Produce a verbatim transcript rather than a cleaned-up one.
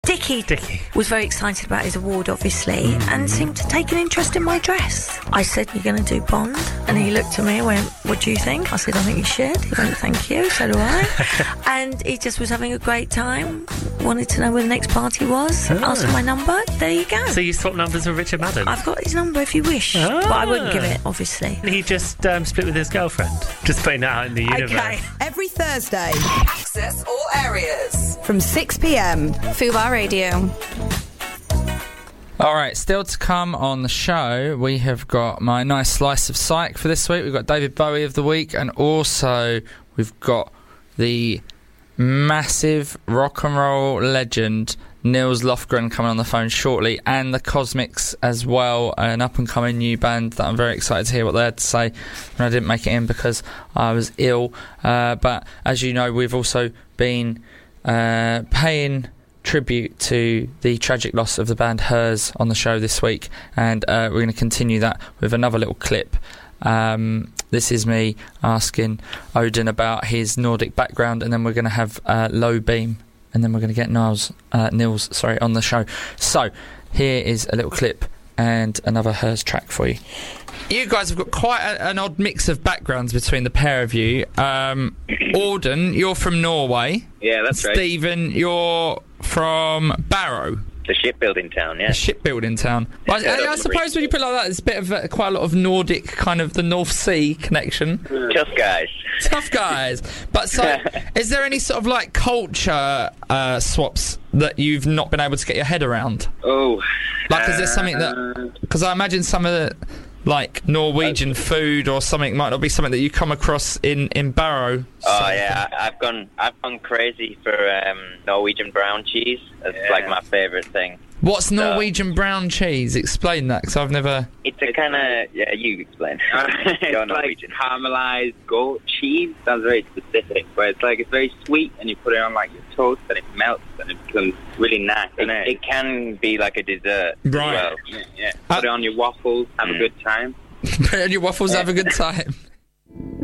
Dickie, Dickie was very excited about his award, obviously, mm. and seemed to take an interest in my dress. I said, "You're going to do Bond?" And he looked at me and went, "What do you think?" I said, "I think you should." He went, "Thank you, so do I." And he just was having a great time, wanted to know where the next party was, oh. asked for my number, there you go. So you swapped numbers with Richard Madden? I've got his number if you wish, oh. but I wouldn't give it, obviously. He just um, split with his girlfriend. Just putting that out in the universe. Okay. Every Thursday, access all areas from six p.m. Fubar Radio. Alright, still to come on the show, we have got my nice slice of psych for this week. We've got David Bowie of the week, and also we've got the massive rock and roll legend Nils Lofgren coming on the phone shortly, and the Cosmics as well, an up and coming new band that I'm very excited to hear what they had to say. And I didn't make it in because I was ill, uh, but as you know, we've also been uh, paying tribute to the tragic loss of the band Hers on the show this week, and uh, we're going to continue that with another little clip. Um, this is me asking Odin about his Nordic background, and then we're going to have uh, Low Beam, and then we're going to get Niles, uh, Nils sorry, on the show. So here is a little clip and another Hers track for you. You guys have got quite a, an odd mix of backgrounds between the pair of you. Um, Auden, you're from Norway. Yeah, that's right. Stephen, you're from Barrow. The shipbuilding town, yeah. The shipbuilding town. Well, I, I, I suppose when you put it like that, it's a bit of a, quite a lot of Nordic, kind of the North Sea connection. Tough guys. Tough guys. But so, is there any sort of like culture uh, swaps that you've not been able to get your head around? Oh. Like, is there something that... Because I imagine some of the... like Norwegian food or something might not be something that you come across in, in Barrow. Oh yeah, I, I've gone I've gone crazy for um, Norwegian brown cheese. It's yeah. like my favourite thing. What's so, Norwegian brown cheese? Explain that, because I've never... It's a kind of... Yeah, you explain. It's like caramelised goat cheese. Sounds very specific, but it's like it's very sweet, and you put it on like your toast, and it melts, and it becomes really nice. It, it? it can be like a dessert. Right. As well. Yeah, yeah. Put uh, it on your waffles, have mm. a good time. Put it on your waffles, have a good time.